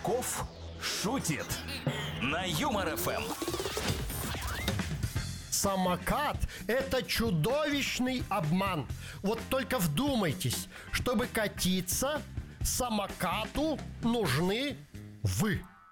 Качков шутит на Юмор ФМ. Самокат – это чудовищный обман. Вот только вдумайтесь, чтобы катиться, самокату нужны вы.